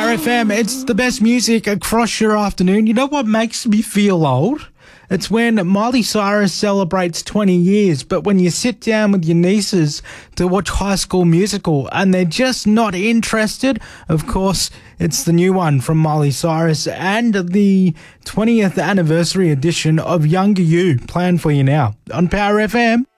Power FM, it's the best music across your afternoon. You know what makes me feel old? It's when Miley Cyrus celebrates 20 years, but when you sit down with your nieces to watch High School Musical and they're just not interested, of course, it's the new one from Miley Cyrus and the 20th anniversary edition of Younger You, planned for you now on Power FM.